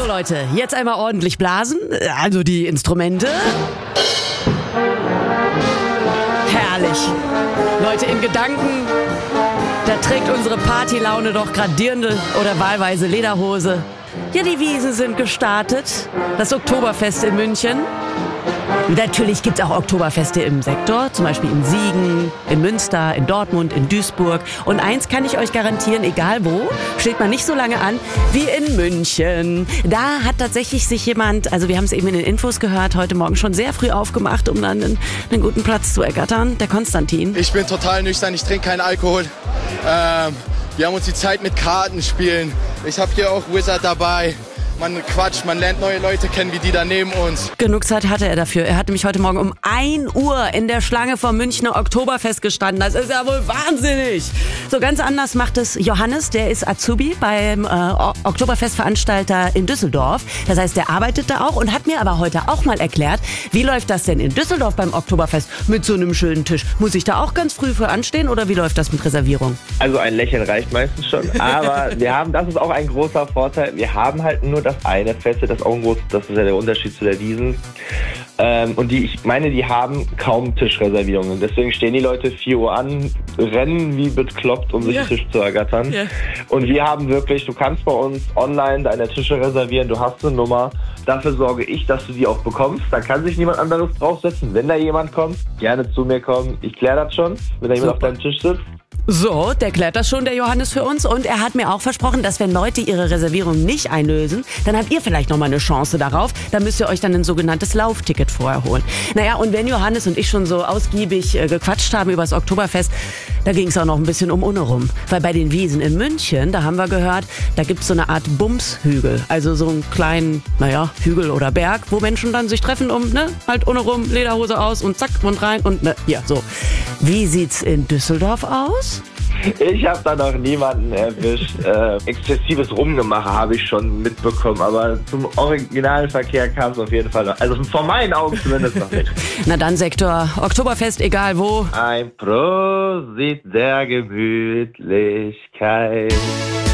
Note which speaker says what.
Speaker 1: So Leute, jetzt einmal ordentlich blasen, also die Instrumente. Herrlich. Leute, in Gedanken, da trägt unsere Partylaune doch grad Dirndl oder wahlweise Lederhose. Ja, die Wiesn sind gestartet. Das Oktoberfest in München. Natürlich gibt es auch Oktoberfeste im Sektor, zum Beispiel in Siegen, in Münster, in Dortmund, in Duisburg. Und eins kann ich euch garantieren, egal wo, steht man nicht so lange an wie in München. Da hat tatsächlich sich jemand, also wir haben es eben in den Infos gehört, heute Morgen schon sehr früh aufgemacht, um dann einen guten Platz zu ergattern. Der Konstantin.
Speaker 2: Ich bin total nüchtern, ich trinke keinen Alkohol. Wir haben uns die Zeit mit Kartenspielen. Ich habe hier auch Wizard dabei. Man quatscht, man lernt neue Leute kennen, wie die da neben uns.
Speaker 1: Genug Zeit hatte er dafür. Er hatte mich heute Morgen um 1 Uhr in der Schlange vom Münchner Oktoberfest gestanden. Das ist ja wohl wahnsinnig. So ganz anders macht es Johannes, der ist Azubi beim Oktoberfestveranstalter in Düsseldorf. Das heißt, der arbeitet da auch und hat mir aber heute auch mal erklärt, wie läuft das denn in Düsseldorf beim Oktoberfest mit so einem schönen Tisch? Muss ich da auch ganz früh für anstehen oder wie läuft das mit Reservierung?
Speaker 3: Also ein Lächeln reicht meistens schon, aber das ist auch ein großer Vorteil, wir haben halt nur das eine Feste, das ist ja der Unterschied zu der Wiesn. Und die haben kaum Tischreservierungen. Deswegen stehen die Leute 4 Uhr an, rennen wie bekloppt, um sich einen Tisch zu ergattern. Yeah. Und wir haben wirklich, du kannst bei uns online deine Tische reservieren, du hast eine Nummer. Dafür sorge ich, dass du die auch bekommst. Da kann sich niemand anderes draufsetzen. Wenn da jemand kommt, gerne zu mir kommen. Ich kläre das schon, wenn da jemand auf deinem Tisch sitzt.
Speaker 1: So, der klärt das schon, der Johannes, für uns. Und er hat mir auch versprochen, dass wenn Leute ihre Reservierung nicht einlösen, dann habt ihr vielleicht nochmal eine Chance darauf. Dann müsst ihr euch dann ein sogenanntes Laufticket vorher holen. Naja, und wenn Johannes und ich schon so ausgiebig gequatscht haben über das Oktoberfest, da ging es auch noch ein bisschen um Unne rum. Weil bei den Wiesn in München, da haben wir gehört, da gibt es so eine Art Bumshügel. Also so einen kleinen, Hügel oder Berg, wo Menschen dann sich treffen, halt Unne rum, Lederhose aus und zack und rein und so. Wie sieht's in Düsseldorf aus?
Speaker 3: Ich habe da noch niemanden erwischt. Exzessives Rumgemache habe ich schon mitbekommen, aber zum Originalverkehr kam es auf jeden Fall noch. Also von meinen Augen zumindest noch nicht.
Speaker 1: Na dann Sektor Oktoberfest, egal wo.
Speaker 3: Ein Prosit der Gemütlichkeit.